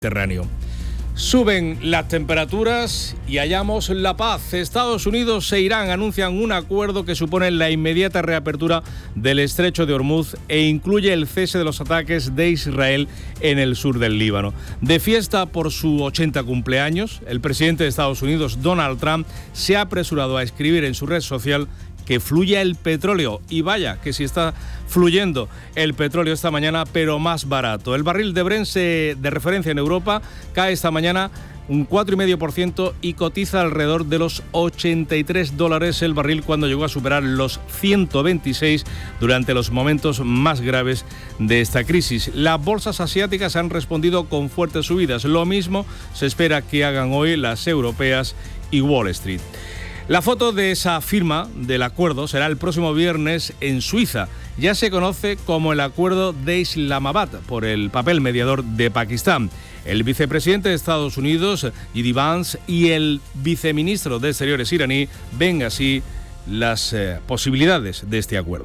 Mediterráneo. Suben las temperaturas y hallamos la paz. Estados Unidos e Irán anuncian un acuerdo que supone la inmediata reapertura del estrecho de Hormuz e incluye el cese de los ataques de Israel en el sur del Líbano. De fiesta por su 80 cumpleaños, el presidente de Estados Unidos, Donald Trump, se ha apresurado a escribir en su red social que fluya el petróleo. Y vaya, que si está fluyendo el petróleo esta mañana, pero más barato. El barril de Brent de referencia en Europa cae esta mañana un 4,5% y cotiza alrededor de los $83 el barril cuando llegó a superar los 126 durante los momentos más graves de esta crisis. Las bolsas asiáticas han respondido con fuertes subidas. Lo mismo se espera que hagan hoy las europeas y Wall Street. La foto de esa firma del acuerdo será el próximo viernes en Suiza. Ya se conoce como el Acuerdo de Islamabad por el papel mediador de Pakistán. El vicepresidente de Estados Unidos, J.D. Vance, y el viceministro de Exteriores iraní ven así las posibilidades de este acuerdo.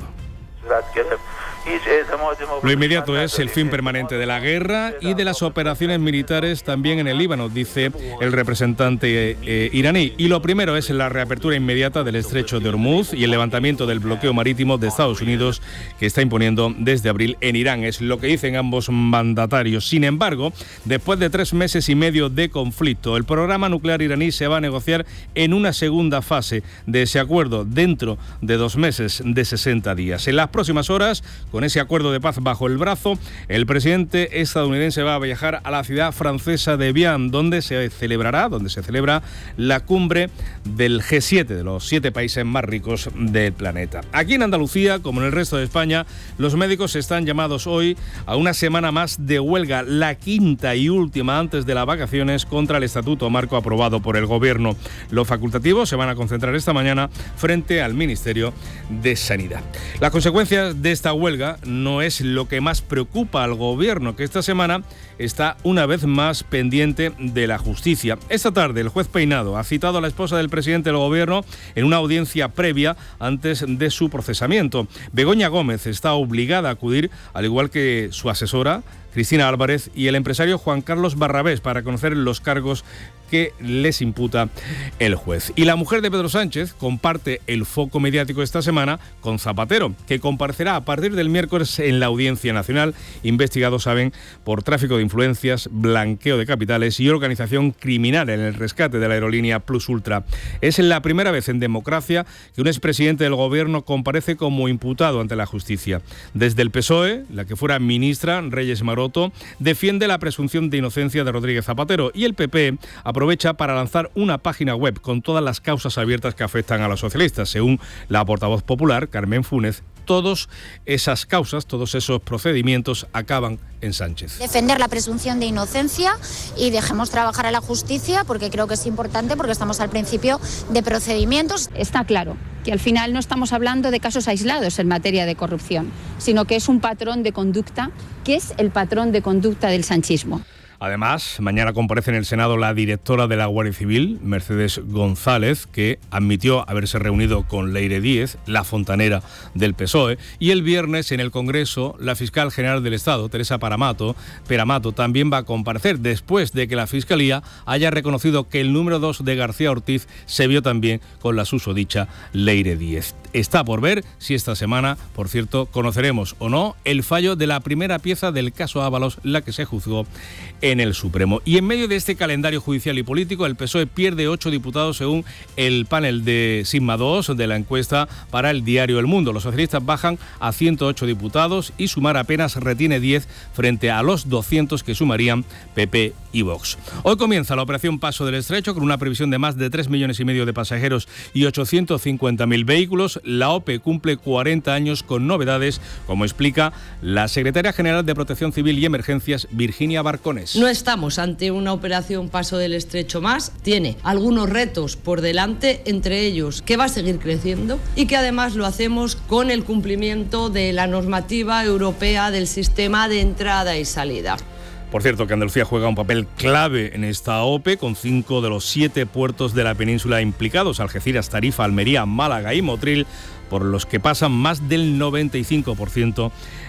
Lo inmediato es el fin permanente de la guerra y de las operaciones militares también en el Líbano, dice el representante iraní. Y lo primero es la reapertura inmediata del estrecho de Hormuz y el levantamiento del bloqueo marítimo de Estados Unidos que está imponiendo desde abril en Irán. Es lo que dicen ambos mandatarios. Sin embargo, después de 3 meses y medio de conflicto, el programa nuclear iraní se va a negociar en una segunda fase de ese acuerdo dentro de 2 meses de 60 días. En las próximas horas, con ese acuerdo de paz bajo el brazo, el presidente estadounidense va a viajar a la ciudad francesa de Evian, donde se celebra la cumbre del G7, de los 7 países más ricos del planeta. Aquí en Andalucía, como en el resto de España, los médicos están llamados hoy a una semana más de huelga, la quinta y última antes de las vacaciones, contra el estatuto marco aprobado por el Gobierno. Los facultativos se van a concentrar esta mañana frente al Ministerio de Sanidad. Las consecuencias de esta huelga no es lo que más preocupa al Gobierno, que esta semana está una vez más pendiente de la justicia. Esta tarde el juez Peinado ha citado a la esposa del presidente del Gobierno en una audiencia previa antes de su procesamiento. Begoña Gómez está obligada a acudir, al igual que su asesora, Cristina Álvarez, y el empresario Juan Carlos Barrabés, para conocer los cargos que les imputa el juez. Y la mujer de Pedro Sánchez comparte el foco mediático esta semana con Zapatero, que comparecerá a partir del miércoles en la Audiencia Nacional, investigado, saben, por tráfico de influencias, blanqueo de capitales y organización criminal en el rescate de la aerolínea Plus Ultra. Es la primera vez en democracia que un expresidente del Gobierno comparece como imputado ante la justicia. Desde el PSOE, la que fuera ministra, Reyes Maroto, defiende la presunción de inocencia de Rodríguez Zapatero, y el PP aprovecha para lanzar una página web con todas las causas abiertas que afectan a los socialistas. Según la portavoz popular, Carmen Funes, todas esas causas, todos esos procedimientos acaban en Sánchez. Defender la presunción de inocencia y dejemos trabajar a la justicia, porque creo que es importante, porque estamos al principio de procedimientos. Está claro que al final no estamos hablando de casos aislados en materia de corrupción, sino que es un patrón de conducta, que es el patrón de conducta del sanchismo. Además, mañana comparece en el Senado la directora de la Guardia Civil, Mercedes González, que admitió haberse reunido con Leire Díez, la fontanera del PSOE, y el viernes en el Congreso la fiscal general del Estado, Teresa Peramato, también va a comparecer, después de que la Fiscalía haya reconocido que el número 2 de García Ortiz se vio también con la susodicha Leire Díez. Está por ver si esta semana, por cierto, conoceremos o no el fallo de la primera pieza del caso Ábalos, la que se juzgó en el Supremo. Y en medio de este calendario judicial y político, el PSOE pierde 8 diputados según el panel de Sigma 2 de la encuesta para el diario El Mundo. Los socialistas bajan a 108 diputados y Sumar apenas retiene 10 frente a los 200 que sumarían PP y Vox. Hoy comienza la operación Paso del Estrecho con una previsión de más de 3,5 millones de pasajeros y 850.000 vehículos. La OPE cumple 40 años con novedades, como explica la secretaria general de Protección Civil y Emergencias, Virginia Barcones. No estamos ante una operación Paso del Estrecho más, tiene algunos retos por delante, entre ellos que va a seguir creciendo y que además lo hacemos con el cumplimiento de la normativa europea del sistema de entrada y salida. Por cierto, que Andalucía juega un papel clave en esta OPE, con 5 de los 7 puertos de la península implicados: Algeciras, Tarifa, Almería, Málaga y Motril, por los que pasan más del 95%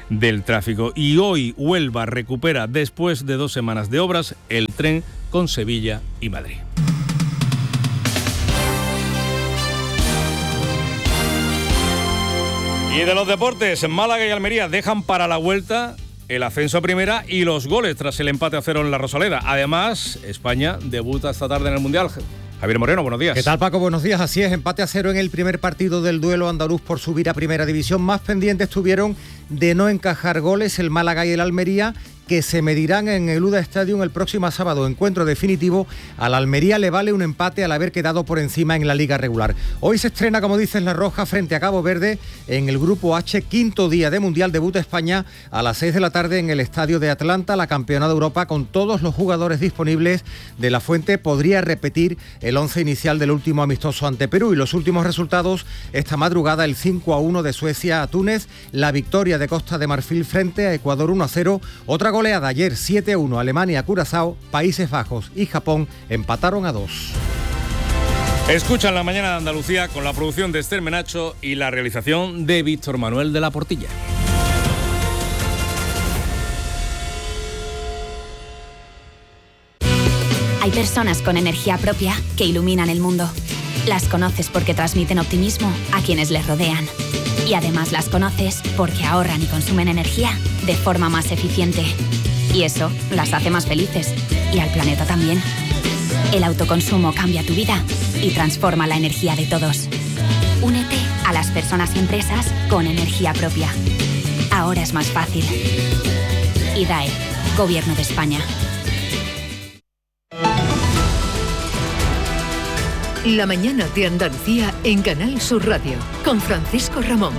del tráfico. Y hoy Huelva recupera, después de 2 semanas de obras, el tren con Sevilla y Madrid. Y de los deportes, Málaga y Almería dejan para la vuelta el ascenso a primera y los goles tras el empate a 0 en la Rosaleda. Además, España debuta esta tarde en el Mundial. Javier Moreno, buenos días. ¿Qué tal, Paco? Buenos días. Así es, empate a 0 en el primer partido del duelo andaluz por subir a primera división. Más pendientes estuvieron de no encajar goles el Málaga y el Almería, que se medirán en el UDA Stadium el próximo sábado. Encuentro definitivo. A la Almería le vale un empate al haber quedado por encima en la liga regular. Hoy se estrena, como dices, La Roja frente a Cabo Verde en el Grupo H, 5º día de Mundial. Debuta España a las 6 de la tarde en el Estadio de Atlanta, la campeona de Europa, con todos los jugadores disponibles. De la Fuente podría repetir el 11 inicial del último amistoso ante Perú. Y los últimos resultados esta madrugada: el 5-1 de Suecia a Túnez, la victoria de Costa de Marfil frente a Ecuador 1-0, otra goleada ayer 7-1 Alemania, Curazao, Países Bajos y Japón empataron a 2. Escuchan La Mañana de Andalucía con la producción de Esther Menacho y la realización de Víctor Manuel de la Portilla. Hay personas con energía propia que iluminan el mundo. Las conoces porque transmiten optimismo a quienes les rodean. Y además las conoces porque ahorran y consumen energía de forma más eficiente. Y eso las hace más felices. Y al planeta también. El autoconsumo cambia tu vida y transforma la energía de todos. Únete a las personas y empresas con energía propia. Ahora es más fácil. IDAE, Gobierno de España. La mañana de Andalucía en Canal Sur Radio, con Francisco Ramón.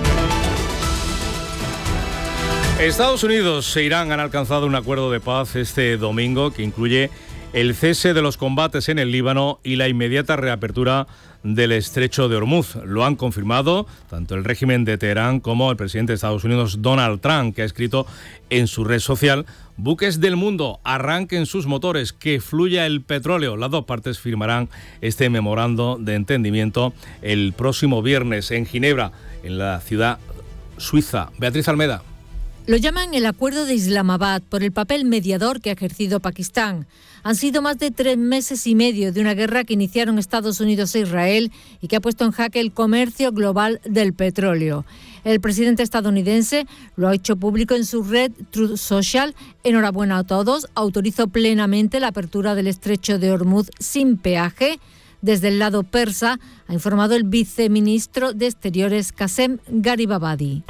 Estados Unidos e Irán han alcanzado un acuerdo de paz este domingo que incluye el cese de los combates en el Líbano y la inmediata reapertura del estrecho de Hormuz. Lo han confirmado tanto el régimen de Teherán como el presidente de Estados Unidos, Donald Trump, que ha escrito en su red social: buques del mundo, arranquen sus motores, que fluya el petróleo. Las dos partes firmarán este memorando de entendimiento el próximo viernes en Ginebra, en la ciudad suiza. Beatriz Almeda. Lo llaman el Acuerdo de Islamabad por el papel mediador que ha ejercido Pakistán. Han sido más de 3 meses y medio de una guerra que iniciaron Estados Unidos e Israel y que ha puesto en jaque el comercio global del petróleo. El presidente estadounidense lo ha hecho público en su red Truth Social. Enhorabuena a todos. Autorizó plenamente la apertura del estrecho de Hormuz sin peaje. Desde el lado persa ha informado el viceministro de Exteriores, Qasem Garibabadi.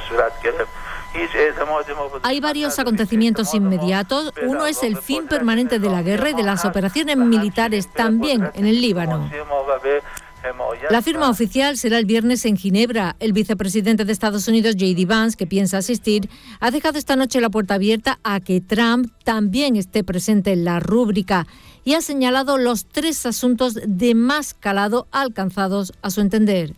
Hay varios acontecimientos inmediatos. Uno es el fin permanente de la guerra y de las operaciones militares también en el Líbano. La firma oficial será el viernes en Ginebra. El vicepresidente de Estados Unidos, J.D. Vance, que piensa asistir, ha dejado esta noche la puerta abierta a que Trump también esté presente en la rúbrica y ha señalado los 3 asuntos de más calado alcanzados a su entender.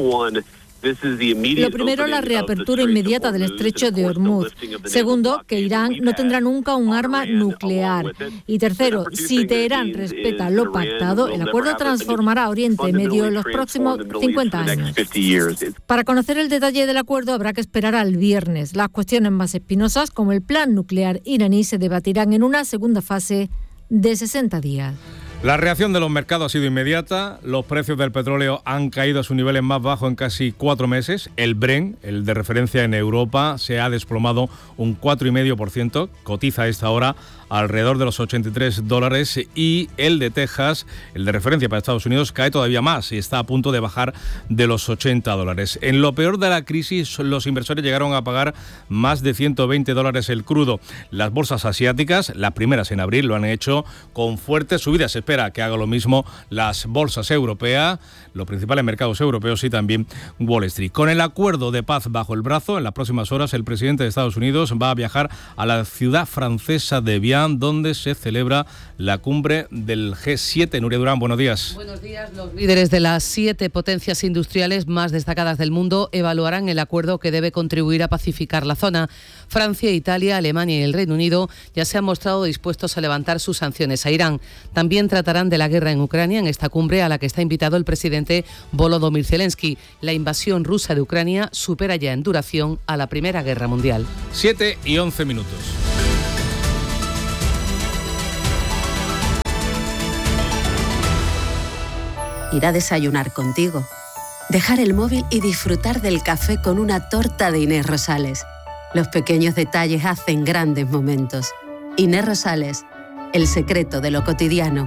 Lo primero, la reapertura inmediata del estrecho de Hormuz. Segundo, que Irán no tendrá nunca un arma nuclear. Y tercero, si Teherán respeta lo pactado, el acuerdo transformará Oriente Medio en los próximos 50 años. Para conocer el detalle del acuerdo habrá que esperar al viernes. Las cuestiones más espinosas, como el plan nuclear iraní, se debatirán en una segunda fase de 60 días. La reacción de los mercados ha sido inmediata. Los precios del petróleo han caído a sus niveles más bajos en casi 4 meses. El Brent, el de referencia en Europa, se ha desplomado un 4,5%. Cotiza a esta hora alrededor de los $83 y el de Texas, el de referencia para Estados Unidos, cae todavía más y está a punto de bajar de los $80. En lo peor de la crisis, los inversores llegaron a pagar más de $120 el crudo. Las bolsas asiáticas, las primeras en abril, lo han hecho con fuertes subidas. Se espera que haga lo mismo las bolsas europeas, los principales mercados europeos y también Wall Street. Con el acuerdo de paz bajo el brazo, en las próximas horas el presidente de Estados Unidos va a viajar a la ciudad francesa de Evian, donde se celebra la cumbre del G7. Nuria Durán, buenos días. Buenos días. Los líderes de las 7 potencias industriales más destacadas del mundo evaluarán el acuerdo que debe contribuir a pacificar la zona. Francia, Italia, Alemania y el Reino Unido ya se han mostrado dispuestos a levantar sus sanciones a Irán. También tratarán de la guerra en Ucrania en esta cumbre a la que está invitado el presidente Volodymyr Zelensky. La invasión rusa de Ucrania supera ya en duración a la Primera Guerra Mundial. 7:11 minutos. Ir a desayunar contigo, dejar el móvil y disfrutar del café con una torta de Inés Rosales. Los pequeños detalles hacen grandes momentos. Inés Rosales, el secreto de lo cotidiano.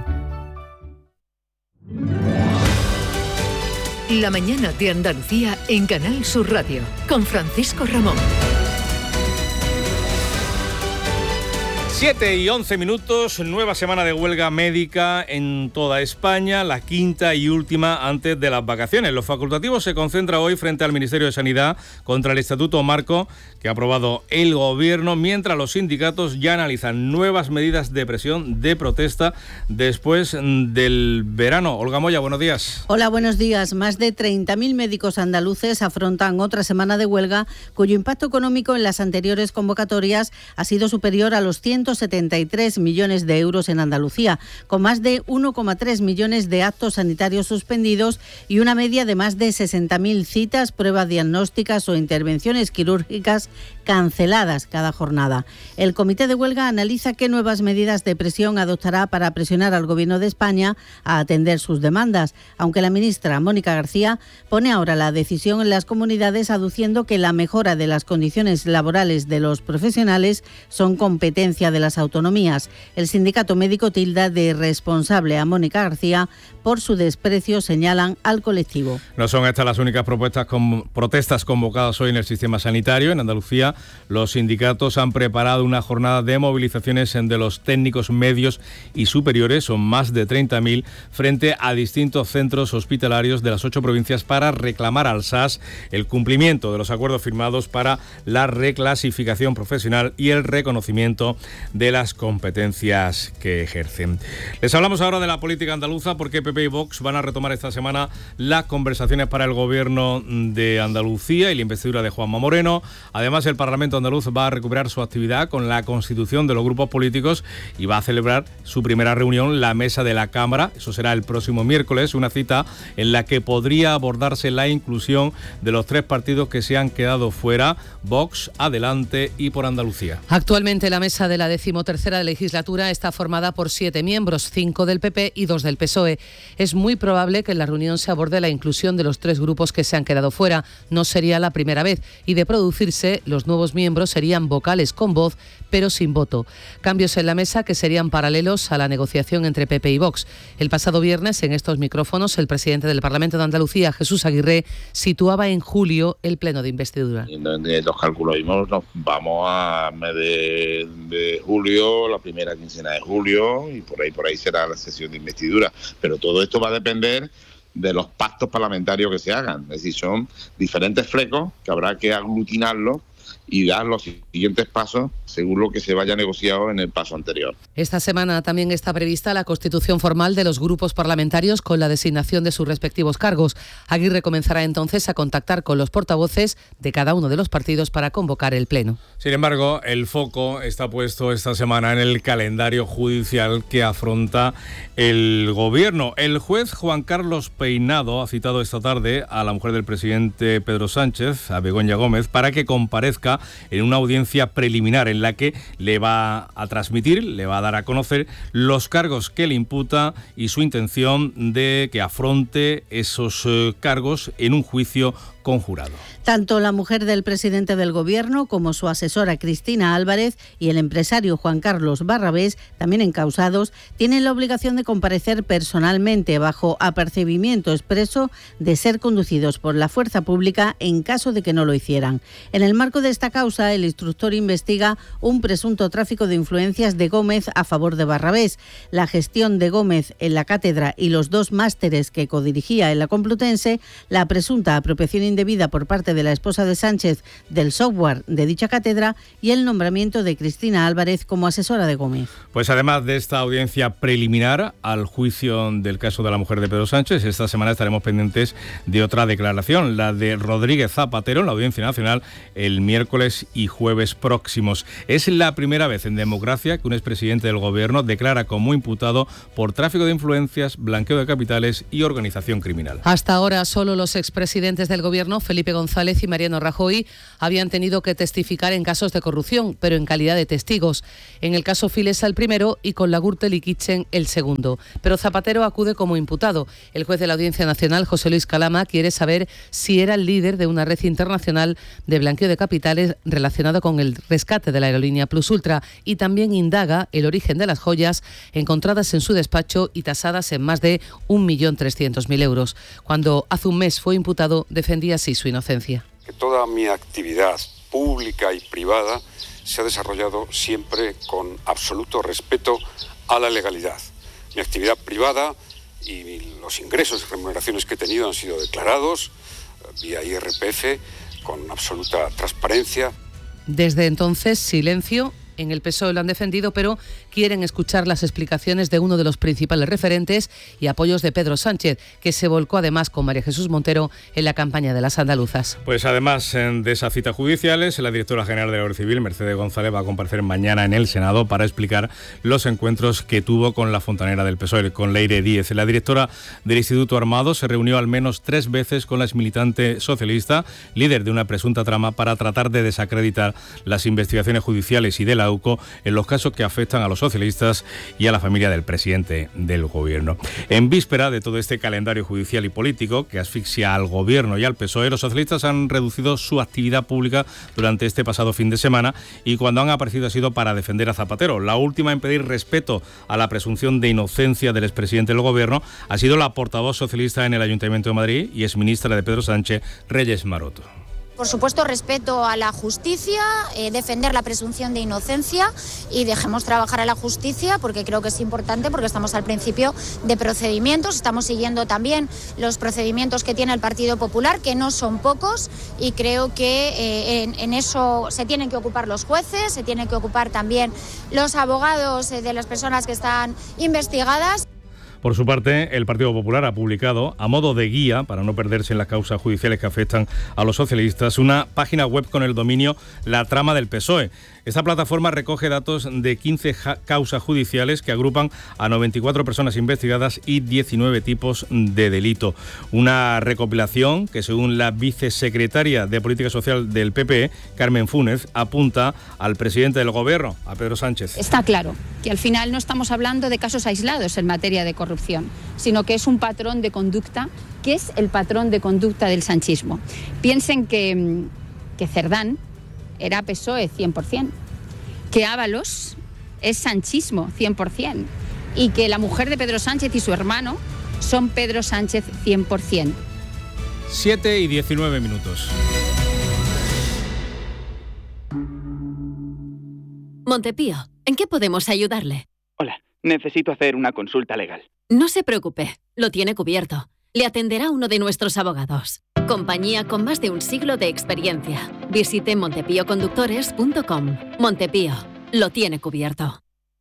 La mañana de Andalucía en Canal Sur Radio, con Francisco Ramón. 7:11 minutos, nueva semana de huelga médica en toda España, la quinta y última antes de las vacaciones. Los facultativos se concentran hoy frente al Ministerio de Sanidad contra el Estatuto Marco que ha aprobado el Gobierno, mientras los sindicatos ya analizan nuevas medidas de presión de protesta después del verano. Olga Moya, buenos días. Hola, buenos días. Más de 30.000 médicos andaluces afrontan otra semana de huelga cuyo impacto económico en las anteriores convocatorias ha sido superior a los 173 millones de euros en Andalucía, con más de 1,3 millones de actos sanitarios suspendidos y una media de más de 60.000 citas, pruebas diagnósticas o intervenciones quirúrgicas canceladas cada jornada. El Comité de Huelga analiza qué nuevas medidas de presión adoptará para presionar al Gobierno de España a atender sus demandas, aunque la ministra Mónica García pone ahora la decisión en las comunidades aduciendo que la mejora de las condiciones laborales de los profesionales son competencia de las autonomías. El sindicato médico tilda de responsable a Mónica García por su desprecio, señalan al colectivo. No son estas las únicas protestas convocadas hoy en el sistema sanitario. En Andalucía, los sindicatos han preparado una jornada de movilizaciones de los técnicos medios y superiores, son más de 30.000, frente a distintos centros hospitalarios de las 8 provincias para reclamar al SAS el cumplimiento de los acuerdos firmados para la reclasificación profesional y el reconocimiento de las competencias que ejercen. Les hablamos ahora de la política andaluza porque PP y Vox van a retomar esta semana las conversaciones para el Gobierno de Andalucía y la investidura de Juanma Moreno. Además, el Parlamento andaluz va a recuperar su actividad con la constitución de los grupos políticos y va a celebrar su primera reunión la mesa de la Cámara. Eso será el próximo miércoles, una cita en la que podría abordarse la inclusión de los 3 partidos que se han quedado fuera: Vox, Adelante y Por Andalucía. Actualmente la mesa de la 13ª legislatura está formada por 7 miembros, 5 del PP y 2 del PSOE. Es muy probable que en la reunión se aborde la inclusión de los 3 grupos que se han quedado fuera. No sería la primera vez y, de producirse, los nuevos miembros serían vocales con voz pero sin voto. Cambios en la mesa que serían paralelos a la negociación entre PP y Vox. El pasado viernes, en estos micrófonos, el presidente del Parlamento de Andalucía, Jesús Aguirre, situaba en julio el pleno de investidura. Los cálculos nos vamos a mes de julio, la primera quincena de julio, y por ahí será la sesión de investidura. Pero todo esto va a depender de los pactos parlamentarios que se hagan. Es decir, son diferentes flecos que habrá que aglutinarlos y dar los siguientes pasos según lo que se vaya negociado en el paso anterior. Esta semana también está prevista la constitución formal de los grupos parlamentarios con la designación de sus respectivos cargos. Aguirre comenzará entonces a contactar con los portavoces de cada uno de los partidos para convocar el pleno. Sin embargo, el foco está puesto esta semana en el calendario judicial que afronta el Gobierno. El juez Juan Carlos Peinado ha citado esta tarde a la mujer del presidente Pedro Sánchez, a Begoña Gómez, para que comparezca en una audiencia preliminar en la que le va a transmitir, le va a dar a conocer los cargos que le imputa y su intención de que afronte esos cargos en un juicio conjurado. Tanto la mujer del presidente del Gobierno como su asesora Cristina Álvarez y el empresario Juan Carlos Barrabés, también encausados, tienen la obligación de comparecer personalmente bajo apercibimiento expreso de ser conducidos por la fuerza pública en caso de que no lo hicieran. En el marco de esta causa, el instructor investiga un presunto tráfico de influencias de Gómez a favor de Barrabés. La gestión de Gómez en la cátedra y los 2 másteres que codirigía en la Complutense, la presunta apropiación indebida por parte de la esposa de Sánchez del software de dicha cátedra y el nombramiento de Cristina Álvarez como asesora de Gómez. Pues además de esta audiencia preliminar al juicio del caso de la mujer de Pedro Sánchez, esta semana estaremos pendientes de otra declaración, la de Rodríguez Zapatero en la Audiencia Nacional el miércoles y jueves próximos. Es la primera vez en democracia que un expresidente del Gobierno declara como imputado por tráfico de influencias, blanqueo de capitales y organización criminal. Hasta ahora solo los expresidentes del Gobierno, Felipe González y Mariano Rajoy, habían tenido que testificar en casos de corrupción, pero en calidad de testigos. En el caso Filesa el primero y con la Gürtel y Kitchen el segundo. Pero Zapatero acude como imputado. El juez de la Audiencia Nacional, José Luis Calama, quiere saber si era el líder de una red internacional de blanqueo de capitales relacionado con el rescate de la aerolínea Plus Ultra, y también indaga el origen de las joyas encontradas en su despacho y tasadas en más de 1.300.000 euros. Cuando hace un mes fue imputado, defendía así su inocencia. Que toda mi actividad pública y privada se ha desarrollado siempre con absoluto respeto a la legalidad. Mi actividad privada y los ingresos y remuneraciones que he tenido han sido declarados vía IRPF con absoluta transparencia. Desde entonces, silencio. En el PSOE lo han defendido, pero quieren escuchar las explicaciones de uno de los principales referentes y apoyos de Pedro Sánchez, que se volcó además con María Jesús Montero en la campaña de las andaluzas. Pues además de esas citas judiciales, la directora general de la Guardia Civil, Mercedes González, va a comparecer mañana en el Senado para explicar los encuentros que tuvo con la fontanera del PSOE, con Leire Díez. La directora del Instituto Armado se reunió al menos 3 veces con la exmilitante socialista, líder de una presunta trama, para tratar de desacreditar las investigaciones judiciales y de la UCO en los casos que afectan a los socialistas y a la familia del presidente del Gobierno. En víspera de todo este calendario judicial y político que asfixia al Gobierno y al PSOE, los socialistas han reducido su actividad pública durante este pasado fin de semana, y cuando han aparecido ha sido para defender a Zapatero. La última en pedir respeto a la presunción de inocencia del expresidente del Gobierno ha sido la portavoz socialista en el Ayuntamiento de Madrid y exministra de Pedro Sánchez, Reyes Maroto. Por supuesto, respeto a la justicia, defender la presunción de inocencia, y dejemos trabajar a la justicia porque creo que es importante, porque estamos al principio de procedimientos. Estamos siguiendo también los procedimientos que tiene el Partido Popular, que no son pocos, y creo que en eso se tienen que ocupar los jueces, se tienen que ocupar también los abogados de las personas que están investigadas. Por su parte, el Partido Popular ha publicado, a modo de guía para no perderse en las causas judiciales que afectan a los socialistas, una página web con el dominio La Trama del PSOE. Esta plataforma recoge datos de 15 causas judiciales que agrupan a 94 personas investigadas y 19 tipos de delito. Una recopilación que, según la vicesecretaria de Política Social del PP, Carmen Funes, apunta al presidente del Gobierno, a Pedro Sánchez. Está claro que al final no estamos hablando de casos aislados en materia de corrupción, sino que es un patrón de conducta, que es el patrón de conducta del sanchismo. Piensen que Cerdán era PSOE 100%, que Ábalos es sanchismo 100%, y que la mujer de Pedro Sánchez y su hermano son Pedro Sánchez 100%. 7:19. Montepío, ¿en qué podemos ayudarle? Hola, necesito hacer una consulta legal. No se preocupe, lo tiene cubierto. Le atenderá uno de nuestros abogados. Compañía con más de un siglo de experiencia. Visite montepíoconductores.com. Montepío, lo tiene cubierto.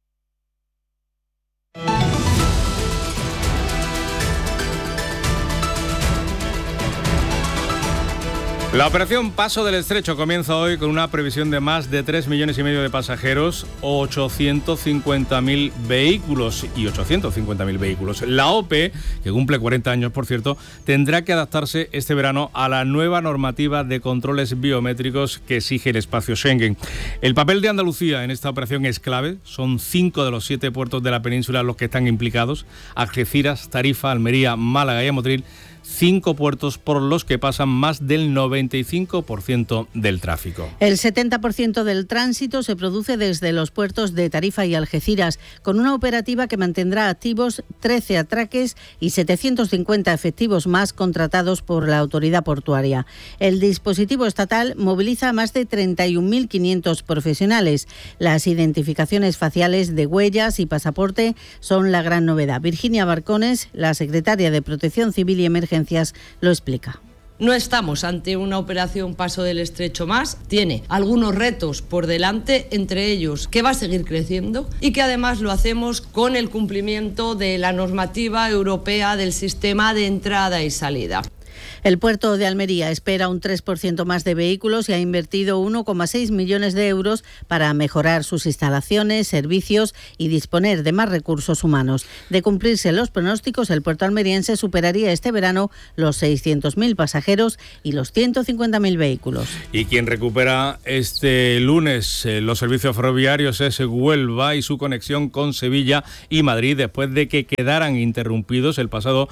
La operación Paso del Estrecho comienza hoy con una previsión de más de 3,5 millones de pasajeros, 850.000 vehículos y 850.000 vehículos. La OPE, que cumple 40 años, por cierto, tendrá que adaptarse este verano a la nueva normativa de controles biométricos que exige el espacio Schengen. El papel de Andalucía en esta operación es clave. Son 5 de los 7 puertos de la península los que están implicados: Algeciras, Tarifa, Almería, Málaga y Motril. 5 puertos por los que pasan más del 95% del tráfico. El 70% del tránsito se produce desde los puertos de Tarifa y Algeciras, con una operativa que mantendrá activos 13 atraques y 750 efectivos más contratados por la autoridad portuaria. El dispositivo estatal moviliza a más de 31.500 profesionales. Las identificaciones faciales de huellas y pasaporte son la gran novedad. Virginia Barcones, la secretaria de Protección Civil y Emergencias, lo explica. No estamos ante una operación Paso del Estrecho más, tiene algunos retos por delante, entre ellos que va a seguir creciendo y que además lo hacemos con el cumplimiento de la normativa europea del sistema de entrada y salida. El puerto de Almería espera un 3% más de vehículos y ha invertido 1,6 millones de euros para mejorar sus instalaciones, servicios y disponer de más recursos humanos. De cumplirse los pronósticos, el puerto almeriense superaría este verano los 600.000 pasajeros y los 150.000 vehículos. Y quien recupera este lunes los servicios ferroviarios es Huelva y su conexión con Sevilla y Madrid después de que quedaran interrumpidos el pasado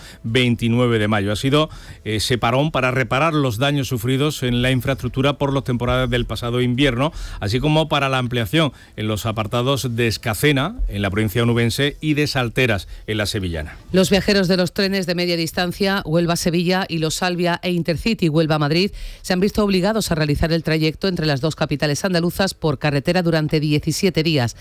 29 de mayo. Ha sido ese parón para reparar los daños sufridos en la infraestructura por las temporadas del pasado invierno, así como para la ampliación en los apartados de Escacena, en la provincia onubense, y de Salteras, en la sevillana. Los viajeros de los trenes de media distancia Huelva-Sevilla y los Salvia e Intercity Huelva-Madrid se han visto obligados a realizar el trayecto entre las dos capitales andaluzas por carretera durante 17 días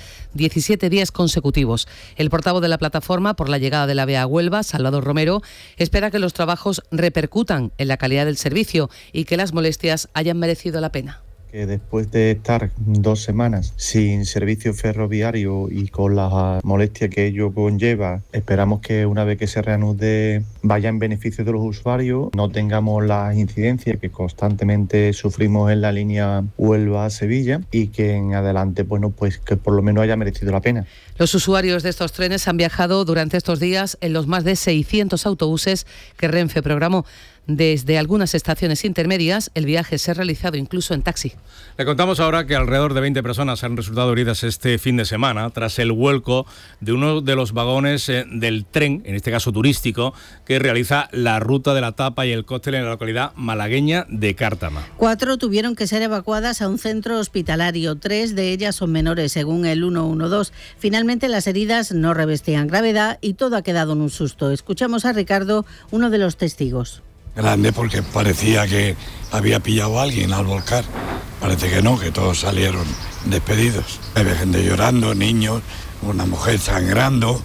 consecutivos. El portavoz de la plataforma por la llegada de la AVE a Huelva, Salvador Romero, espera que los trabajos repercutan en la calidad del servicio y que las molestias hayan merecido la pena. Que después de estar 2 semanas sin servicio ferroviario y con la molestia que ello conlleva, esperamos que una vez que se reanude vaya en beneficio de los usuarios, no tengamos las incidencias que constantemente sufrimos en la línea Huelva-Sevilla y que en adelante, bueno, pues que por lo menos haya merecido la pena. Los usuarios de estos trenes han viajado durante estos días en los más de 600 autobuses que Renfe programó. Desde algunas estaciones intermedias, el viaje se ha realizado incluso en taxi. Le contamos ahora que alrededor de 20 personas han resultado heridas este fin de semana tras el vuelco de uno de los vagones del tren, en este caso turístico, que realiza la ruta de la Tapa y el Cóctel en la localidad malagueña de Cártama. 4 tuvieron que ser evacuadas a un centro hospitalario. 3 de ellas son menores, según el 112. Finalmente, las heridas no revestían gravedad y todo ha quedado en un susto. Escuchamos a Ricardo, uno de los testigos. Grande porque parecía que había pillado a alguien al volcar. Parece que no, que todos salieron despedidos. Había gente llorando, niños, una mujer sangrando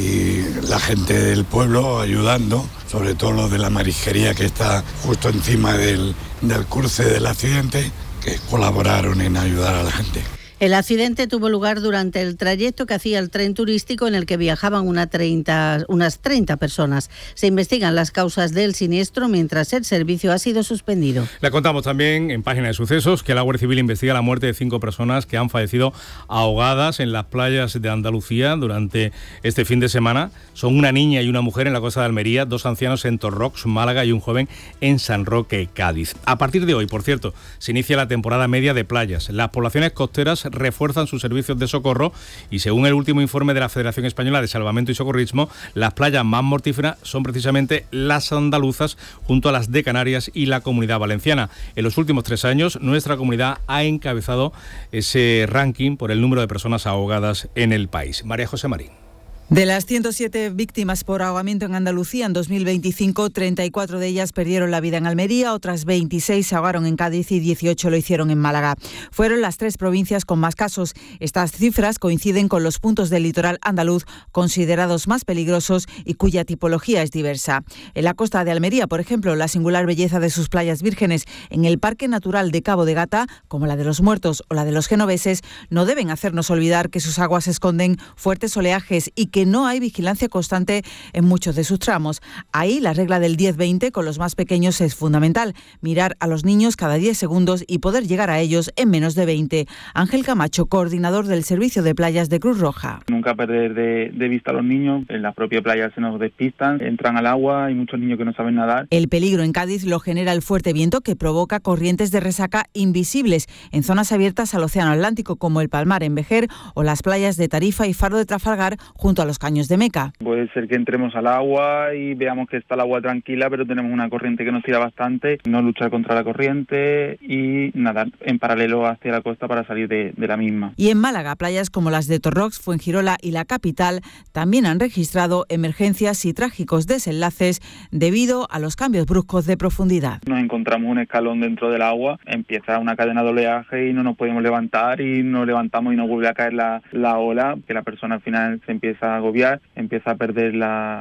y la gente del pueblo ayudando, sobre todo los de la marisquería que está justo encima del cruce del accidente, que colaboraron en ayudar a la gente. El accidente tuvo lugar durante el trayecto que hacía el tren turístico en el que viajaban unas 30 personas. Se investigan las causas del siniestro mientras el servicio ha sido suspendido. Le contamos también en Página de Sucesos que la Guardia Civil investiga la muerte de 5 personas que han fallecido ahogadas en las playas de Andalucía durante este fin de semana. Son una niña y una mujer en la costa de Almería, 2 ancianos en Torrox, Málaga, y un joven en San Roque, Cádiz. A partir de hoy, por cierto, se inicia la temporada media de playas. Las poblaciones costeras refuerzan sus servicios de socorro y, según el último informe de la Federación Española de Salvamento y Socorrismo, las playas más mortíferas son precisamente las andaluzas junto a las de Canarias y la Comunidad Valenciana. En los últimos 3 años, nuestra comunidad ha encabezado ese ranking por el número de personas ahogadas en el país. María José Marín. De las 107 víctimas por ahogamiento en Andalucía en 2025, 34 de ellas perdieron la vida en Almería, otras 26 se ahogaron en Cádiz y 18 lo hicieron en Málaga. Fueron las 3 provincias con más casos. Estas cifras coinciden con los puntos del litoral andaluz considerados más peligrosos y cuya tipología es diversa. En la costa de Almería, por ejemplo, la singular belleza de sus playas vírgenes en el Parque Natural de Cabo de Gata, como la de los Muertos o la de los Genoveses, no deben hacernos olvidar que sus aguas esconden fuertes oleajes y que no hay vigilancia constante en muchos de sus tramos. Ahí la regla del 10-20 con los más pequeños es fundamental. Mirar a los niños cada 10 segundos y poder llegar a ellos en menos de 20. Ángel Camacho, coordinador del Servicio de Playas de Cruz Roja. Nunca perder de vista a los niños. En la propia playa se nos despistan, entran al agua, hay muchos niños que no saben nadar. El peligro en Cádiz lo genera el fuerte viento que provoca corrientes de resaca invisibles en zonas abiertas al Océano Atlántico como el Palmar en Vejer o las playas de Tarifa y Faro de Trafalgar junto a los caños de Meca. Puede ser que entremos al agua y veamos que está el agua tranquila, pero tenemos una corriente que nos tira bastante, no luchar contra la corriente y nadar en paralelo hacia la costa para salir de la misma. Y en Málaga, playas como las de Torrox, Fuengirola y la capital también han registrado emergencias y trágicos desenlaces debido a los cambios bruscos de profundidad. Nos encontramos un escalón dentro del agua, empieza una cadena de oleaje y no nos podemos levantar y nos levantamos y nos vuelve a caer la ola, que la persona al final se empieza a agobiar, empieza a perder la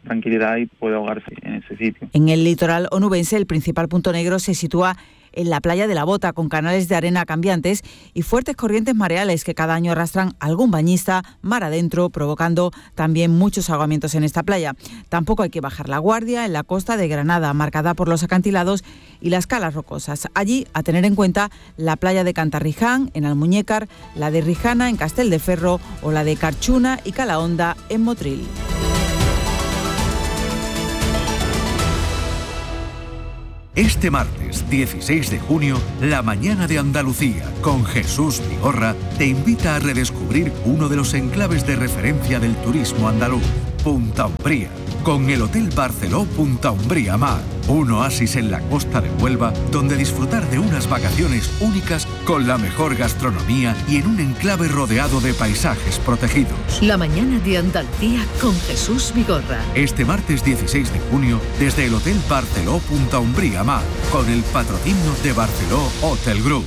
tranquilidad y puede ahogarse en ese sitio. En el litoral onubense, el principal punto negro se sitúa en la playa de la Bota, con canales de arena cambiantes y fuertes corrientes mareales que cada año arrastran a algún bañista mar adentro, provocando también muchos ahogamientos en esta playa. Tampoco hay que bajar la guardia en la costa de Granada, marcada por los acantilados y las calas rocosas. Allí, a tener en cuenta, la playa de Cantarriján, en Almuñécar, la de Rijana, en Castelldeferro, o la de Carchuna y Calahonda, en Motril. Este martes 16 de junio, La Mañana de Andalucía, con Jesús Vigorra, te invita a redescubrir uno de los enclaves de referencia del turismo andaluz, Punta Umbría, con el Hotel Barceló Punta Umbría Mar, un oasis en la costa de Huelva, donde disfrutar de unas vacaciones únicas con la mejor gastronomía y en un enclave rodeado de paisajes protegidos. La Mañana de Andalucía con Jesús Vigorra. Este martes 16 de junio, desde el Hotel Barceló Punta Umbría Mar, con el patrocinio de Barceló Hotel Group.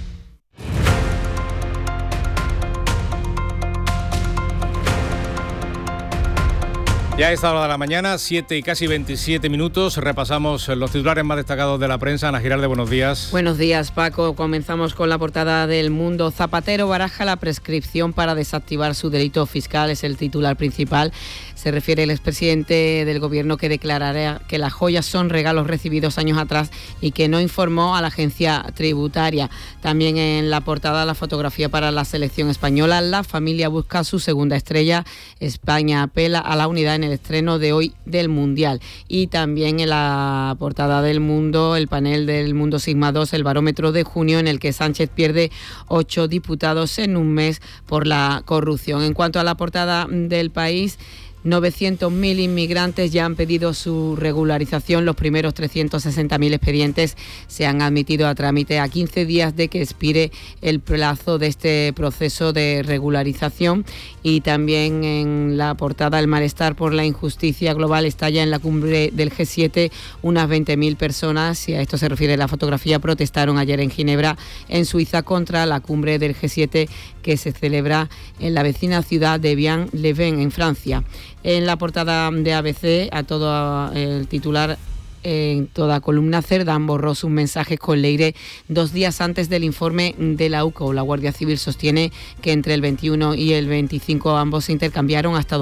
Ya a esta hora de la mañana, 7 y casi 27 minutos, repasamos los titulares más destacados de la prensa. Ana Giralde, buenos días. Buenos días, Paco. Comenzamos con la portada del Mundo. Zapatero baraja la prescripción para desactivar su delito fiscal, es el titular principal. Se refiere el expresidente del Gobierno que declarará que las joyas son regalos recibidos años atrás y que no informó a la agencia tributaria. También en la portada la fotografía para la selección española. La familia busca su segunda estrella. España apela a la unidad en el estreno de hoy del Mundial. Y también en la portada del Mundo, el panel del Mundo Sigma 2, el barómetro de junio, en el que Sánchez pierde 8 diputados en un mes por la corrupción. En cuanto a la portada del País, 900.000 inmigrantes ya han pedido su regularización. Los primeros 360.000 expedientes se han admitido a trámite a 15 días de que expire el plazo de este proceso de regularización. Y también en la portada, el malestar por la injusticia global estalla en la cumbre del G7. Unas 20.000 personas, y a esto se refiere la fotografía, protestaron ayer en Ginebra, en Suiza, contra la cumbre del G7 que se celebra en la vecina ciudad de Evian-le-Bain, en Francia. En la portada de ABC, a todo el titular, en toda columna, Cerdán borró sus mensajes con Leire 2 días antes del informe de la UCO. La Guardia Civil sostiene que entre el 21 y el 25 ambos se intercambiaron hasta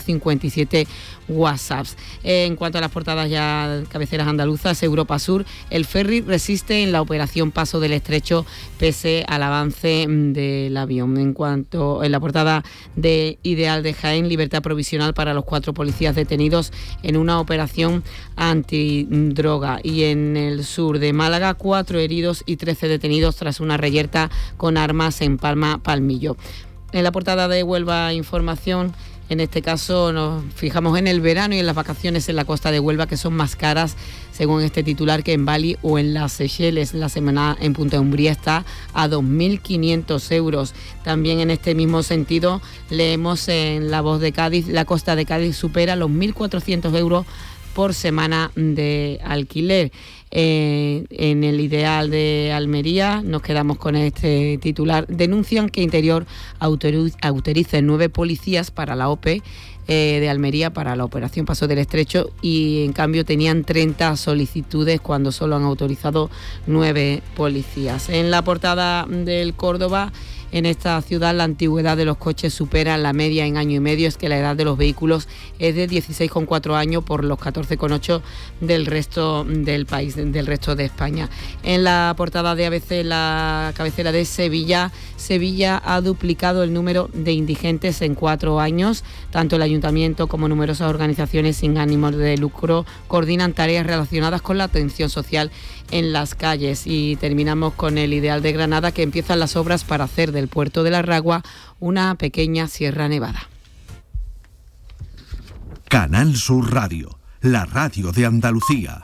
257 WhatsApps. En cuanto a las portadas ya cabeceras andaluzas, Europa Sur, el ferry resiste en la operación Paso del Estrecho pese al avance del avión. En cuanto en la portada de Ideal de Jaén, libertad provisional para los 4 policías detenidos en una operación antidroga. Y en el sur de Málaga, 4 heridos y 13 detenidos tras una reyerta con armas en Palma-Palmillo. En la portada de Huelva Información, en este caso nos fijamos en el verano y en las vacaciones en la costa de Huelva, que son más caras, según este titular, que en Bali o en las Seychelles. La semana en Punta Umbría está a 2.500 euros. También en este mismo sentido leemos en La Voz de Cádiz, la costa de Cádiz supera los 1.400 euros por semana de alquiler. En el Ideal de Almería nos quedamos con este titular. Denuncian que Interior autorice 9 policías para la OPE de Almería para la operación Paso del Estrecho, y en cambio tenían 30 solicitudes cuando solo han autorizado 9 policías. En la portada del Córdoba, en esta ciudad la antigüedad de los coches supera la media en año y medio. Es que la edad de los vehículos es de 16,4 años por los 14,8 del resto del país, del resto de España. En la portada de ABC, la cabecera de Sevilla, Sevilla ha duplicado el número de indigentes en 4 años. Tanto el ayuntamiento como numerosas organizaciones sin ánimos de lucro coordinan tareas relacionadas con la atención social en las calles. Y terminamos con el Ideal de Granada, que empiezan las obras para hacer del puerto de la Ragua una pequeña Sierra Nevada. Canal Sur Radio, la radio de Andalucía.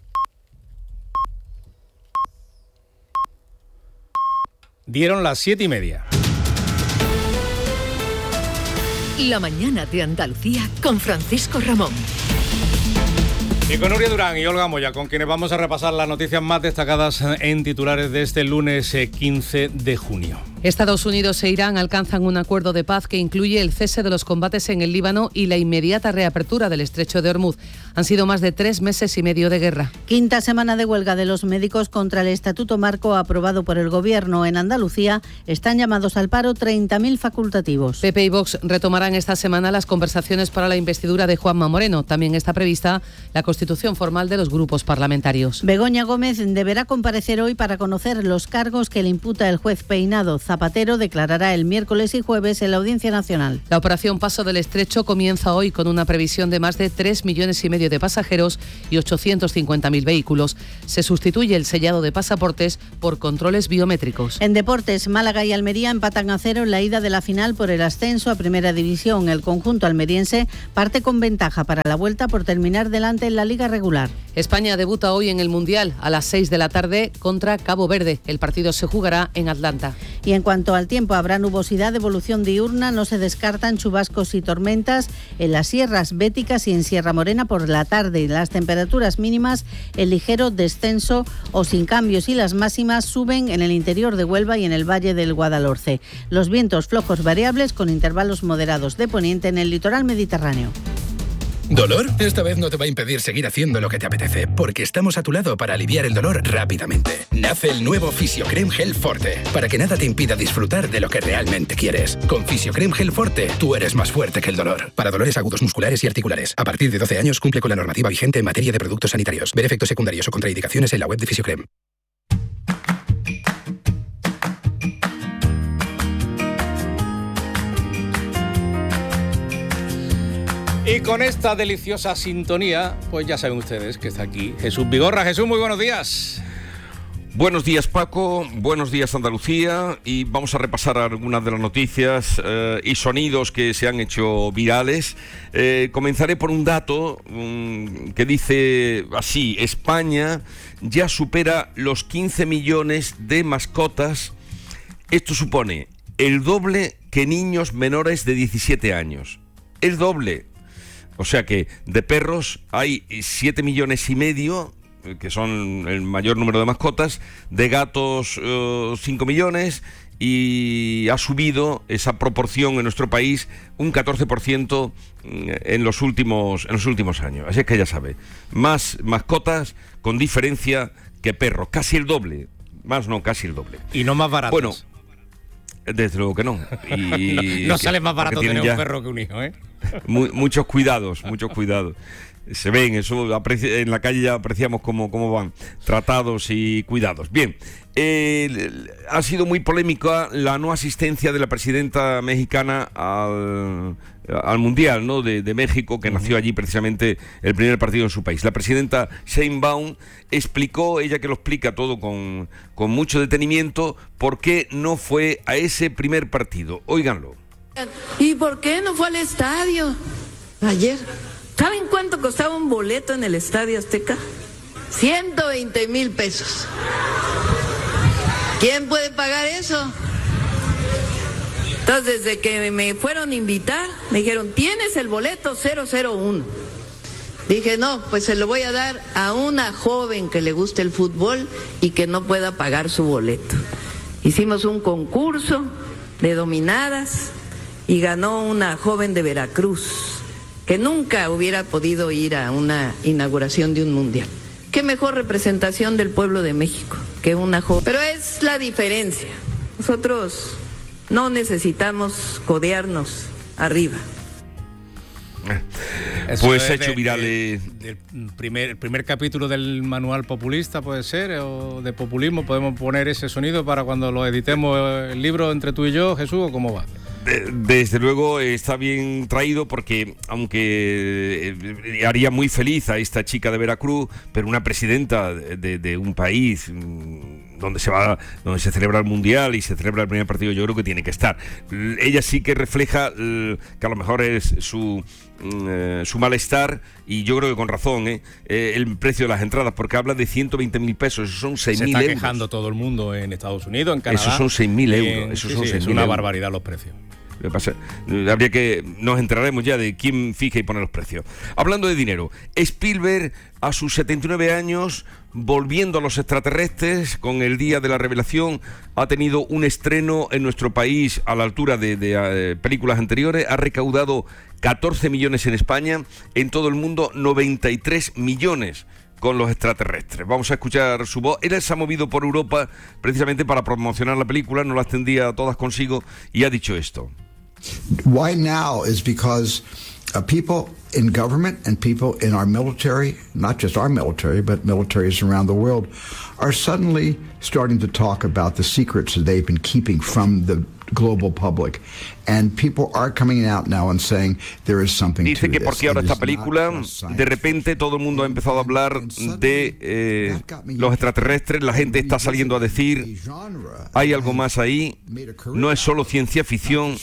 Dieron las 7:30. La Mañana de Andalucía con Francisco Ramón. Y con Nuria Durán y Olga Moya, con quienes vamos a repasar las noticias más destacadas en titulares de este lunes 15 de junio. Estados Unidos e Irán alcanzan un acuerdo de paz que incluye el cese de los combates en el Líbano y la inmediata reapertura del estrecho de Hormuz. Han sido más de 3 meses y medio de guerra. Quinta semana de huelga de los médicos contra el Estatuto Marco aprobado por el Gobierno. En Andalucía están llamados al paro 30.000 facultativos. PP y Vox retomarán esta semana las conversaciones para la investidura de Juanma Moreno. También está prevista la constitución formal de los grupos parlamentarios. Begoña Gómez deberá comparecer hoy para conocer los cargos que le imputa el juez Peinado. Zapatero declarará el miércoles y jueves en la Audiencia Nacional. La operación Paso del Estrecho comienza hoy con una previsión de más de 3,5 millones de pasajeros y 850.000 vehículos. Se sustituye el sellado de pasaportes por controles biométricos. En deportes, Málaga y Almería empatan a 0 en la ida de la final por el ascenso a Primera División. El conjunto almeriense parte con ventaja para la vuelta por terminar delante en la liga regular. España debuta hoy en el Mundial a las 6 de la tarde contra Cabo Verde. El partido se jugará en Atlanta. Y en cuanto al tiempo, habrá nubosidad de evolución diurna, no se descartan chubascos y tormentas en las sierras béticas y en Sierra Morena por la tarde. Las temperaturas mínimas en ligero descenso o sin cambios y las máximas suben en el interior de Huelva y en el valle del Guadalhorce. Los vientos flojos variables con intervalos moderados de poniente en el litoral mediterráneo. ¿Dolor? Esta vez no te va a impedir seguir haciendo lo que te apetece, porque estamos a tu lado para aliviar el dolor rápidamente. Nace el nuevo Fisiocrem Gel Forte, para que nada te impida disfrutar de lo que realmente quieres. Con Fisiocrem Gel Forte, tú eres más fuerte que el dolor. Para dolores agudos musculares y articulares. A partir de 12 años cumple con la normativa vigente en materia de productos sanitarios. Ver efectos secundarios o contraindicaciones en la web de Fisiocrem. Y con esta deliciosa sintonía, pues ya saben ustedes que está aquí Jesús Vigorra. Jesús, muy buenos días. Buenos días, Paco, buenos días, Andalucía, y vamos a repasar algunas de las noticias y sonidos que se han hecho virales. Comenzaré por un dato que dice así: España ya supera los 15 millones de mascotas. Esto supone el doble que niños menores de 17 años. El doble. O sea que de perros hay 7,5 millones, que son el mayor número de mascotas, de gatos 5 millones, y ha subido esa proporción en nuestro país un 14% en los últimos años. Así es que ya sabe, más mascotas con diferencia que perros, casi el doble, más no, casi el doble. Y no más baratos. Bueno, desde luego que no. Y no sale más barato tener un perro que un hijo, ¿eh? Muchos cuidados. Se ven, eso en la calle ya apreciamos cómo van tratados y cuidados. Bien, ha sido muy polémica la no asistencia de la presidenta mexicana al Mundial, ¿no?, de México, que nació allí precisamente el primer partido en su país. La presidenta Sheinbaum explicó, ella que lo explica todo con mucho detenimiento, por qué no fue a ese primer partido. Óiganlo. ¿Y por qué no fue al estadio ayer? ¿Saben cuánto costaba un boleto en el Estadio Azteca? 120,000 pesos. ¿Quién puede pagar eso? Entonces, desde que me fueron a invitar, me dijeron, ¿tienes el boleto 001? Dije, no, pues se lo voy a dar a una joven que le guste el fútbol y que no pueda pagar su boleto. Hicimos un concurso de dominadas y ganó una joven de Veracruz, que nunca hubiera podido ir a una inauguración de un mundial. Qué mejor representación del pueblo de México que una joven. Pero es la diferencia. Nosotros no necesitamos codearnos arriba. Pues hecho viral. El primer capítulo del manual populista, puede ser, o de populismo. ¿Podemos poner ese sonido para cuando lo editemos el libro entre tú y yo, Jesús, o cómo va? Desde luego está bien traído, porque aunque haría muy feliz a esta chica de Veracruz, pero una presidenta de un país donde se celebra el Mundial y se celebra el primer partido, yo creo que tiene que estar. Ella sí que refleja que a lo mejor es su malestar, y yo creo que con razón, el precio de las entradas, porque habla de 120,000 pesos, esos son 6.000 euros. Se está quejando todo el mundo en Estados Unidos, en Canadá. Esos son 6.000 euros. Es una barbaridad los precios. Nos enteraremos ya de quién fija y pone los precios. Hablando de dinero, Spielberg a sus 79 años, volviendo a los extraterrestres con el día de la revelación, ha tenido un estreno en nuestro país a la altura de películas anteriores, ha recaudado 14 millones en España, en todo el mundo 93 millones con los extraterrestres. Vamos a escuchar su voz. Él se ha movido por Europa precisamente para promocionar la película, no las tendría todas consigo y ha dicho esto. Why now is because people in government and people in our military, not just our military, but militaries around the world, are suddenly starting to talk about the secrets that they've been keeping from the global public, and people are coming out now and saying there is something to this. Dice que porque ahora esta película, de repente todo el mundo ha empezado a hablar de los extraterrestres, la gente está saliendo a decir, hay algo más ahí, no es solo ciencia ficción.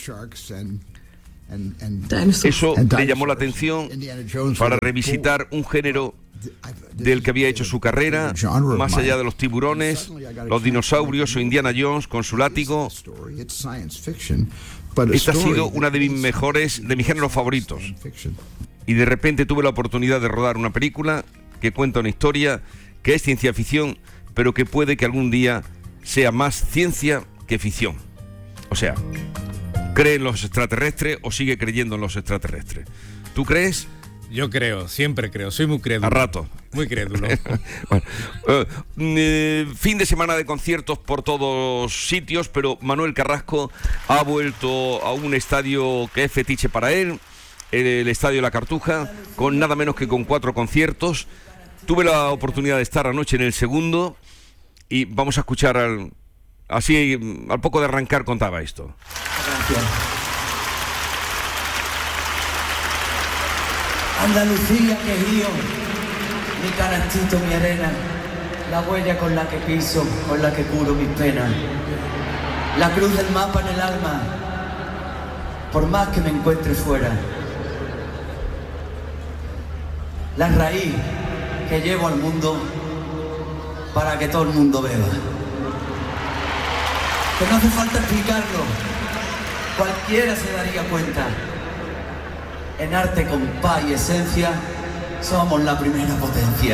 Eso le llamó la atención para revisitar un género del que había hecho su carrera, más allá de los tiburones, los dinosaurios o Indiana Jones con su látigo. Esta ha sido una de mis géneros favoritos. Y de repente tuve la oportunidad de rodar una película que cuenta una historia que es ciencia ficción, pero que puede que algún día sea más ciencia que ficción. O sea, ¿cree en los extraterrestres o sigue creyendo en los extraterrestres? ¿Tú crees? Yo creo, siempre creo, soy muy crédulo. A rato. Muy crédulo. Bueno, fin de semana de conciertos por todos sitios, pero Manuel Carrasco ha vuelto a un estadio que es fetiche para él, el Estadio La Cartuja, con nada menos que con 4 conciertos. Tuve la oportunidad de estar anoche en el segundo y vamos a escuchar al poco de arrancar contaba esto. Gracias. Andalucía, querido, mi canastito, mi arena, la huella con la que piso, con la que curo mis penas, la cruz del mapa en el alma, por más que me encuentre fuera, la raíz que llevo al mundo para que todo el mundo beba. Que no hace falta explicarlo, cualquiera se daría cuenta. En arte, compás y esencia, somos la primera potencia.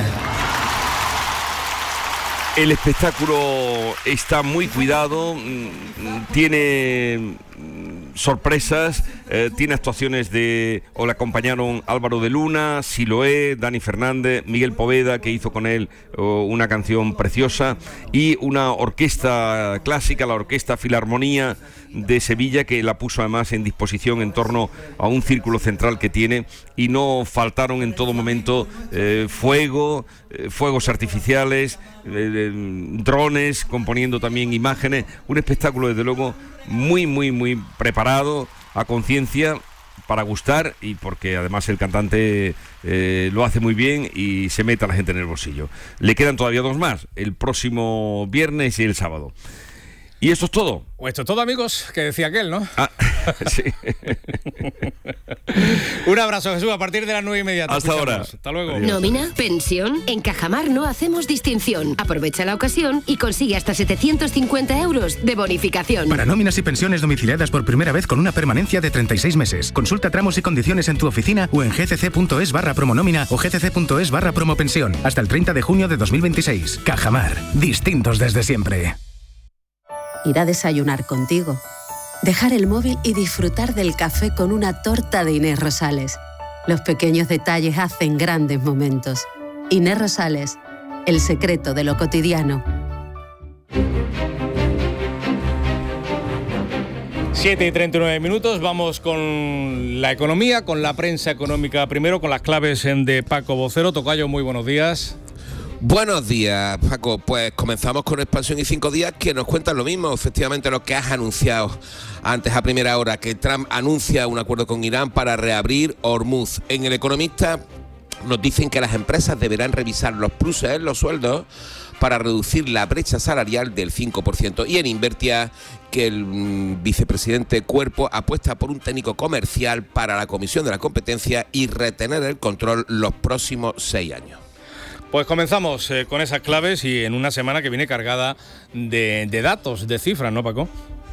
El espectáculo está muy cuidado, tiene sorpresas, tiene actuaciones le acompañaron Álvaro de Luna, Siloé, Dani Fernández, Miguel Poveda, que hizo con él una canción preciosa, y una orquesta clásica, la Orquesta Filarmonía de Sevilla, que la puso además en disposición en torno a un círculo central que tiene, y no faltaron en todo momento fuegos artificiales, drones componiendo también imágenes, un espectáculo desde luego muy muy muy preparado, a conciencia, para gustar, y porque además el cantante lo hace muy bien y se mete a la gente en el bolsillo. Le quedan todavía 2 más, el próximo viernes y el sábado. Y esto es todo. O esto es todo, amigos, que decía aquel, ¿no? Sí. Un abrazo, Jesús, a partir de las 9:30. Hasta ahora. Hasta luego. Adiós. ¿Nómina? ¿Pensión? En Cajamar no hacemos distinción. Aprovecha la ocasión y consigue hasta 750 euros de bonificación. Para nóminas y pensiones domiciliadas por primera vez con una permanencia de 36 meses. Consulta tramos y condiciones en tu oficina o en gcc.es/promonómina o gcc.es/promopensión. Hasta el 30 de junio de 2026. Cajamar. Distintos desde siempre. Ir a desayunar contigo, dejar el móvil y disfrutar del café con una torta de Inés Rosales. Los pequeños detalles hacen grandes momentos. Inés Rosales, el secreto de lo cotidiano. 7:39, vamos con la economía, con la prensa económica primero, con las claves de Paco Vocero. Tocayo, muy buenos días. Buenos días, Paco. Pues comenzamos con Expansión y 5 días, que nos cuentan lo mismo, efectivamente lo que has anunciado antes a primera hora, que Trump anuncia un acuerdo con Irán para reabrir Hormuz. En El Economista nos dicen que las empresas deberán revisar los pluses en los sueldos para reducir la brecha salarial del 5%. Y en Invertia, que el vicepresidente Cuerpo apuesta por un técnico comercial para la Comisión de la Competencia y retener el control los próximos 6 años. Pues comenzamos con esas claves y en una semana que viene cargada de datos, de cifras, ¿no, Paco?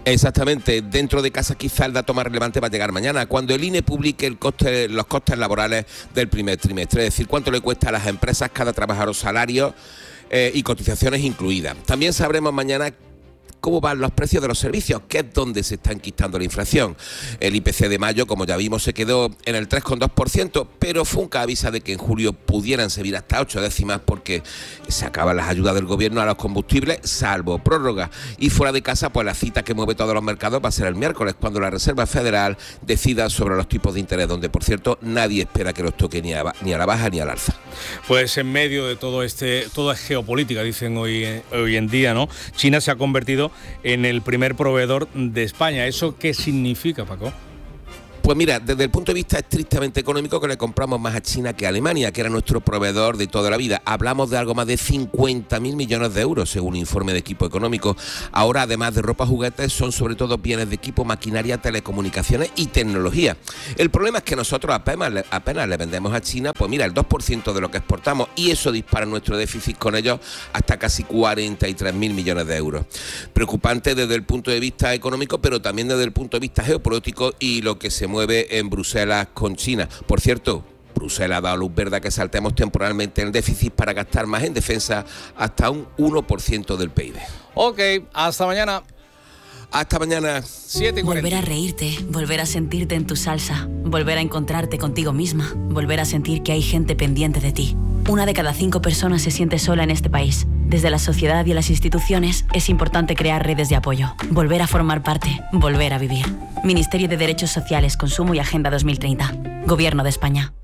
Exactamente, dentro de casa quizá el dato más relevante va a llegar mañana, cuando el INE publique los costes laborales del primer trimestre, es decir, cuánto le cuesta a las empresas cada trabajador, salarios y cotizaciones incluidas. También sabremos mañana cómo van los precios de los servicios, que es donde se está enquistando la inflación. El IPC de mayo, como ya vimos, se quedó en el 3,2%, pero Funca avisa de que en julio pudieran subir hasta 8 décimas porque se acaban las ayudas del gobierno a los combustibles, salvo prórroga. Y fuera de casa, pues la cita que mueve todos los mercados va a ser el miércoles, cuando la Reserva Federal decida sobre los tipos de interés, donde, por cierto, nadie espera que los toque ni a la baja ni al alza. Pues en medio de todo es geopolítica, dicen hoy en día, ¿no? China se ha convertido en el primer proveedor de España. ¿Eso qué significa, Paco? Pues mira, desde el punto de vista estrictamente económico, que le compramos más a China que a Alemania, que era nuestro proveedor de toda la vida. Hablamos de algo más de 50.000 millones de euros, según un informe de Equipo Económico. Ahora, además de ropa, juguetes, son sobre todo bienes de equipo, maquinaria, telecomunicaciones y tecnología. El problema es que nosotros apenas le vendemos a China, pues mira, el 2% de lo que exportamos, y eso dispara nuestro déficit con ellos hasta casi 43.000 millones de euros. Preocupante desde el punto de vista económico, pero también desde el punto de vista geopolítico y lo que se mueve en Bruselas con China. Por cierto, Bruselas ha dado luz verde a que saltemos temporalmente el déficit para gastar más en defensa hasta un 1% del PIB. Ok, hasta mañana. Hasta mañana. 7:40. Volver a reírte, volver a sentirte en tu salsa, volver a encontrarte contigo misma, volver a sentir que hay gente pendiente de ti. 1 de cada 5 personas se siente sola en este país. Desde la sociedad y las instituciones es importante crear redes de apoyo, volver a formar parte, volver a vivir. Ministerio de Derechos Sociales, Consumo y Agenda 2030. Gobierno de España.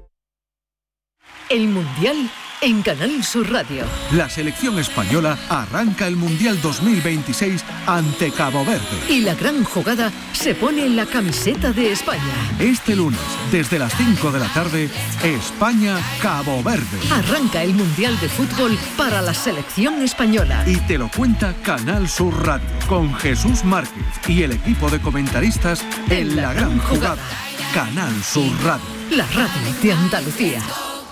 El Mundial en Canal Sur Radio. La selección española arranca el Mundial 2026 ante Cabo Verde. Y la gran jugada se pone en la camiseta de España. Este lunes, desde las 5 de la tarde, España-Cabo Verde. Arranca el Mundial de Fútbol para la selección española. Y te lo cuenta Canal Sur Radio, con Jesús Márquez y el equipo de comentaristas en la gran jugada. Canal Sur Radio. La radio de Andalucía.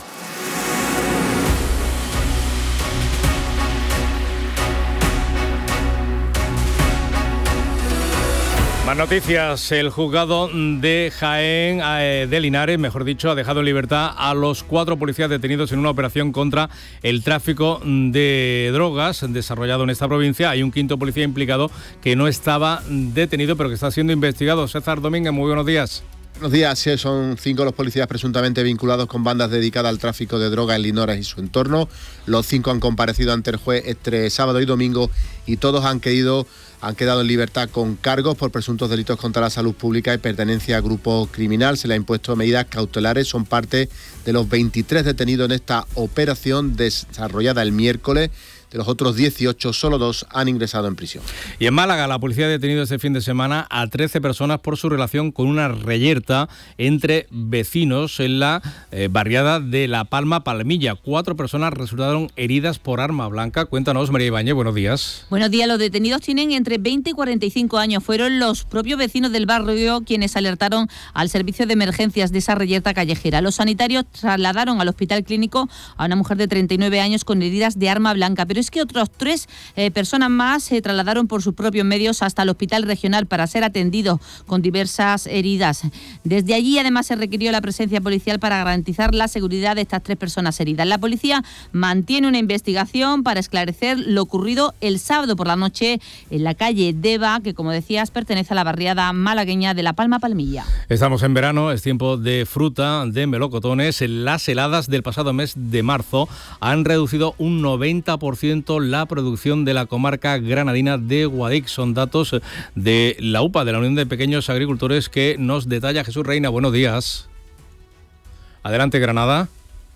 Más noticias. El juzgado de Jaén, de Linares, mejor dicho, ha dejado en libertad a los 4 policías detenidos en una operación contra el tráfico de drogas desarrollado en esta provincia. Hay un 5º policía implicado que no estaba detenido, pero que está siendo investigado. César Domínguez, muy buenos días. Buenos días, sí, son 5 los policías presuntamente vinculados con bandas dedicadas al tráfico de drogas en Linares y su entorno. Los 5 han comparecido ante el juez entre sábado y domingo y todos han quedado en libertad con cargos por presuntos delitos contra la salud pública y pertenencia a grupo criminal. Se le han impuesto medidas cautelares, son parte de los 23 detenidos en esta operación desarrollada el miércoles. De los otros 18, solo 2 han ingresado en prisión. Y en Málaga, la policía ha detenido este fin de semana a 13 personas por su relación con una reyerta entre vecinos en la barriada de La Palma, Palmilla. 4 personas resultaron heridas por arma blanca. Cuéntanos, María Ibáñez, buenos días. Buenos días, los detenidos tienen entre 20 y 45 años. Fueron los propios vecinos del barrio quienes alertaron al servicio de emergencias de esa reyerta callejera. Los sanitarios trasladaron al hospital clínico a una mujer de 39 años con heridas de arma blanca, pero es que otros 3 personas más se trasladaron por sus propios medios hasta el hospital regional para ser atendidos con diversas heridas. Desde allí, además, se requirió la presencia policial para garantizar la seguridad de estas 3 personas heridas. La policía mantiene una investigación para esclarecer lo ocurrido el sábado por la noche en la calle Deva, que, como decías, pertenece a la barriada malagueña de La Palma, Palmilla. Estamos en verano, es tiempo de fruta, de melocotones. Las heladas del pasado mes de marzo han reducido un 90% la producción de la comarca granadina de Guadix. Son datos de la UPA, de la Unión de Pequeños Agricultores, que nos detalla Jesús Reina. Buenos días. Adelante, Granada.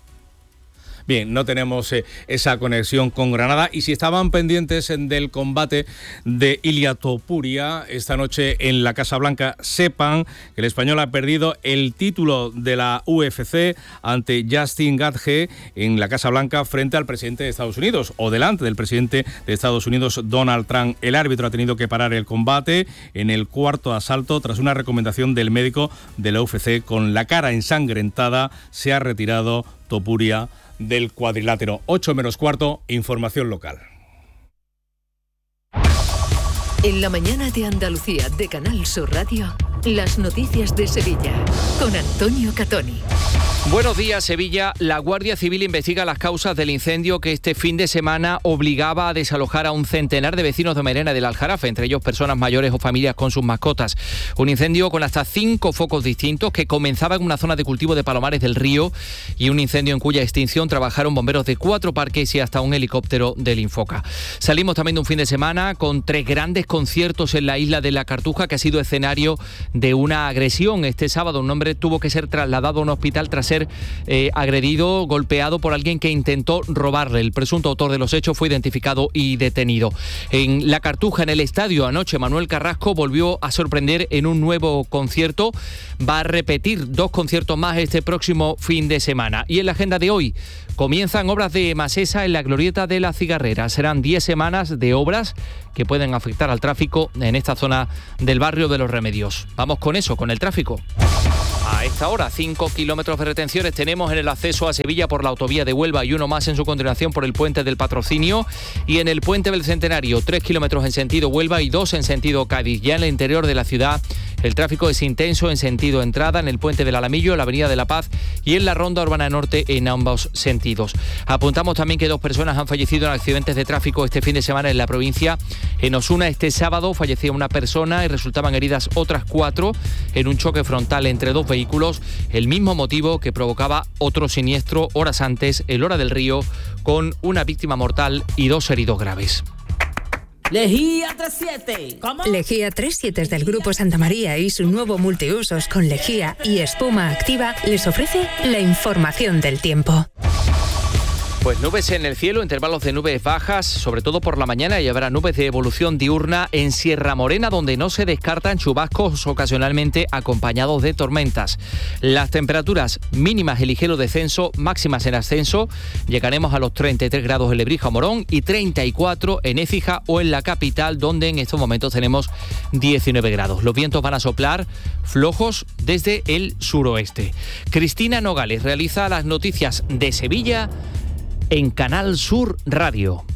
Bien, no tenemos esa conexión con Granada, y si estaban pendientes del combate de Ilia Topuria esta noche en la Casa Blanca, sepan que el español ha perdido el título de la UFC ante Justin Gaethje en la Casa Blanca frente al presidente de Estados Unidos, o delante del presidente de Estados Unidos, Donald Trump. El árbitro ha tenido que parar el combate en el 4º asalto tras una recomendación del médico de la UFC. Con la cara ensangrentada se ha retirado Topuria del cuadrilátero. 8 menos cuarto, información local. En la mañana de Andalucía de Canal Sur Radio, las noticias de Sevilla con Antonio Catoni. Buenos días, Sevilla. La Guardia Civil investiga las causas del incendio que este fin de semana obligaba a desalojar a un centenar de vecinos de Mairena del Aljarafe, entre ellos personas mayores o familias con sus mascotas. Un incendio con hasta 5 focos distintos que comenzaba en una zona de cultivo de palomares del río y un incendio en cuya extinción trabajaron bomberos de 4 parques y hasta un helicóptero del Infoca. Salimos también de un fin de semana con 3 grandes conciertos en la isla de la Cartuja, que ha sido escenario de una agresión. Este sábado un hombre tuvo que ser trasladado a un hospital tras ser agredido, golpeado por alguien que intentó robarle. El presunto autor de los hechos fue identificado y detenido. En la Cartuja, en el estadio, anoche Manuel Carrasco volvió a sorprender en un nuevo concierto. Va a repetir 2 conciertos más este próximo fin de semana. Y en la agenda de hoy comienzan obras de Masesa en la Glorieta de la Cigarrera. Serán 10 semanas de obras que pueden afectar al tráfico en esta zona del barrio de Los Remedios. Vamos con eso, con el tráfico. A esta hora, 5 kilómetros de retenciones tenemos en el acceso a Sevilla por la autovía de Huelva y uno más en su continuación por el puente del Patrocinio, y en el puente del Centenario 3 kilómetros en sentido Huelva y 2 en sentido Cádiz. Ya en el interior de la ciudad el tráfico es intenso en sentido entrada en el puente del Alamillo, la avenida de la Paz y en la ronda urbana norte en ambos sentidos. Apuntamos también que 2 personas han fallecido en accidentes de tráfico este fin de semana en la provincia. En Osuna este sábado fallecía una persona y resultaban heridas otras 4 en un choque frontal entre 2 vehículos, el mismo motivo que provocaba otro siniestro horas antes en Lora del Río, con una víctima mortal y 2 heridos graves. Lejía 37. ¿Cómo? Lejía 37 es del Grupo Santa María y su nuevo multiusos con lejía y espuma activa les ofrece la información del tiempo. Pues nubes en el cielo, intervalos de nubes bajas, sobre todo por la mañana, y habrá nubes de evolución diurna en Sierra Morena, donde no se descartan chubascos ocasionalmente acompañados de tormentas. Las temperaturas mínimas en ligero descenso, máximas en ascenso. Llegaremos a los 33 grados en Lebrija o Morón y 34 en Écija o en la capital, donde en estos momentos tenemos 19 grados. Los vientos van a soplar flojos desde el suroeste. Cristina Nogales realiza las noticias de Sevilla en Canal Sur Radio.